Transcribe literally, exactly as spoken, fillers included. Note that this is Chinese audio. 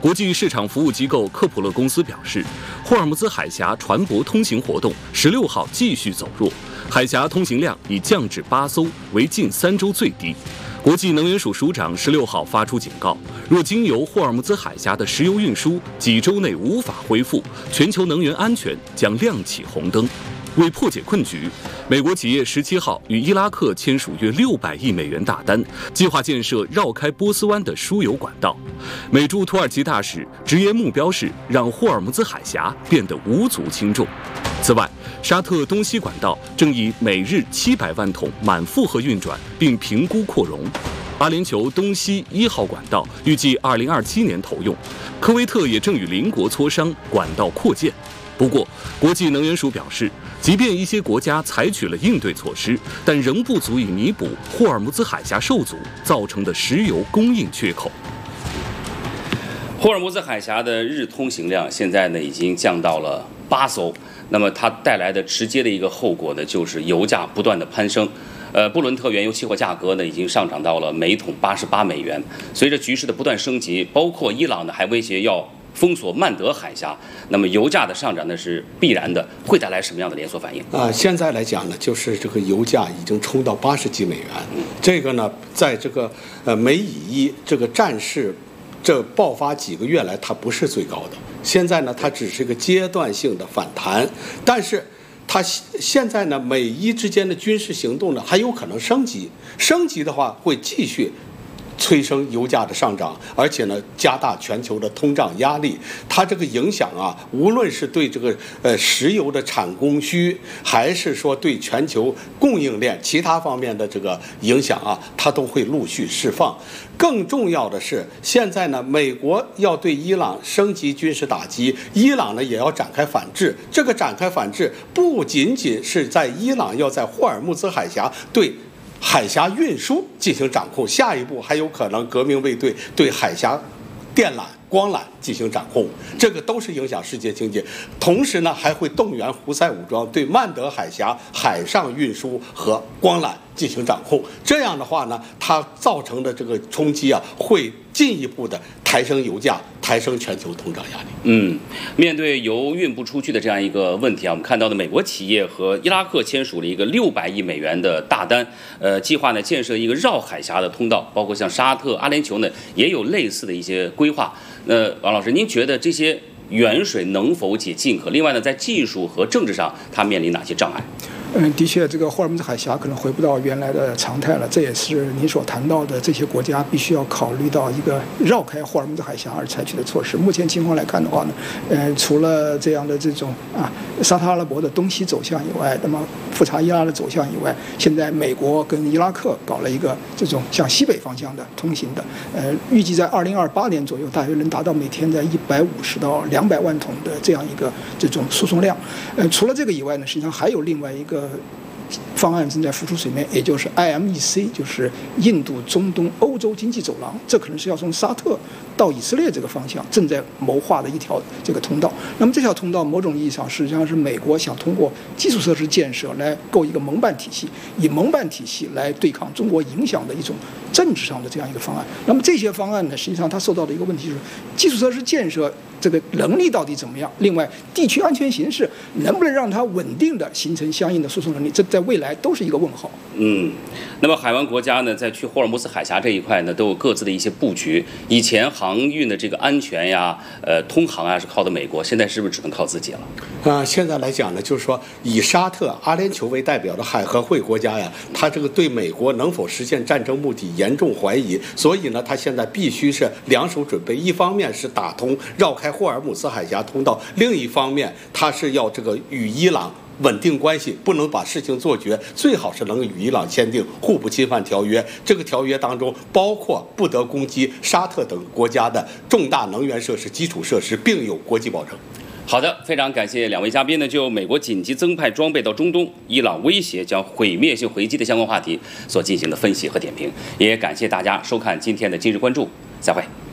国际市场服务机构科普勒公司表示，霍尔木兹海峡船舶通行活动十六号继续走弱，海峡通行量已降至八艘，为近三周最低。国际能源署署长十六号发出警告，若经由霍尔木兹海峡的石油运输几周内无法恢复，全球能源安全将亮起红灯。为破解困局，美国企业十七号与伊拉克签署约六百亿美元大单，计划建设绕开波斯湾的输油管道。美驻土耳其大使直言目标是让霍尔木兹海峡变得无足轻重。此外，沙特东西管道正以每日七百万桶满负荷运转，并评估扩容。阿联酋东西一号管道预计二零二七年投用。科威特也正与邻国磋商管道扩建。不过，国际能源署表示，即便一些国家采取了应对措施，但仍不足以弥补霍尔木兹海峡受阻造成的石油供应缺口。 霍尔木兹海峡的日通行量现在呢已经降到了八艘，那么它带来的直接的一个后果呢，就是油价不断的攀升。呃，布伦特原油期货价格呢已经上涨到了每桶八十八美元。随着局势的不断升级，包括伊朗呢还威胁要封锁曼德海峡，那么油价的上涨呢是必然的，会带来什么样的连锁反应？ 啊、呃，现在来讲呢，就是这个油价已经冲到八十几美元，这个呢，在这个呃美以一这个战事这爆发几个月来，它不是最高的，现在呢，它只是一个阶段性的反弹，但是它现在呢，美伊之间的军事行动呢还有可能升级，升级的话会继续催生油价的上涨，而且呢，加大全球的通胀压力。它这个影响啊，无论是对这个呃石油的产供需，还是说对全球供应链其他方面的这个影响啊，它都会陆续释放。更重要的是，现在呢，美国要对伊朗升级军事打击，伊朗呢也要展开反制。这个展开反制不仅仅是在伊朗要在霍尔木兹海峡对海峡运输进行掌控，下一步还有可能革命卫队对海峡电缆、光缆进行掌控，这个都是影响世界经济。同时呢，还会动员胡塞武装对曼德海峡海上运输和光缆进行掌控。这样的话呢，它造成的这个冲击啊，会进一步的抬升油价，抬升全球通胀压力。 嗯，面对油运不出去的这样一个问题啊，我们看到的美国企业和伊拉克签署了一个六百亿美元的大单，呃，计划呢建设一个绕海峡的通道，包括像沙特、阿联酋呢也有类似的一些规划。那王老师，您觉得这些远水能否解近渴？另外呢，在技术和政治上，它面临哪些障碍？ 嗯，的确，这个霍尔木兹海峡可能回不到原来的常态了。这也是您所谈到的，这些国家必须要考虑到一个绕开霍尔木兹海峡而采取的措施。目前情况来看的话呢，呃，除了这样的这种啊沙特阿拉伯的东西走向以外，那么富查伊拉的走向以外，现在美国跟伊拉克搞了一个这种向西北方向的通行的，呃，预计在二零二八年左右，大约能达到每天在一百五十到两百万桶的这样一个这种输送量。呃，除了这个以外呢，实际上还有另外一个方案正在浮出水面，也就是 I M E C， 就是印度、中东、欧洲经济走廊，这可能是要从沙特到以色列这个方向正在谋划的一条这个通道。那么这条通道某种意义上实际上是美国想通过基础设施建设来构一个盟办体系，以盟办体系来对抗中国影响的一种政治上的这样一个方案。那么这些方案呢，实际上它受到的一个问题是基础设施建设这个能力到底怎么样？另外，地区安全形势能不能让它稳定的形成相应的输送能力？这在未来都是一个问号。 嗯，那么海湾国家呢，在去霍尔木兹海峡这一块呢，都有各自的一些布局。以前航运的这个安全呀，呃，通航啊，是靠的美国，现在是不是只能靠自己了？ 啊、呃，现在来讲呢，就是说以沙特、阿联酋为代表的海合会国家呀，它这个对美国能否实现战争目的严重怀疑，所以呢，它现在必须是两手准备，一方面是打通绕开霍尔木兹海峡通道，另一方面它是要这个与伊朗稳定关系，不能把事情做绝，最好是能与伊朗签订互不侵犯条约。这个条约当中包括不得攻击沙特等国家的重大能源设施、基础设施，并有国际保证。 好的，非常感谢两位嘉宾呢，就美国紧急增派装备到中东，伊朗威胁将毁灭性回击的相关话题所进行的分析和点评，也感谢大家收看今天的今日关注，再会。